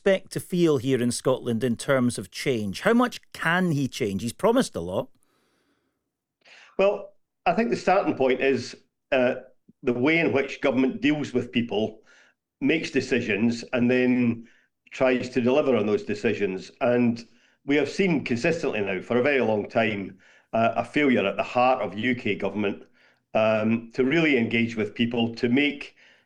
expect to feel here in Scotland in terms of change? How much can he change? He's promised a lot. Well, I think the starting point is the way in which government deals with people, makes decisions, and then tries to deliver on those decisions. And we have seen consistently now for a very long time a failure at the heart of UK government to really engage with people, to make